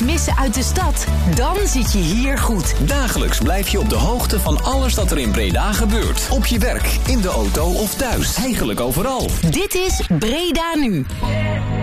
missen uit de stad? Dan zit je hier goed. Dagelijks blijf je op de hoogte van alles dat er in Breda gebeurt. Op je werk, in de auto of thuis. Eigenlijk overal. Dit is Breda Nu.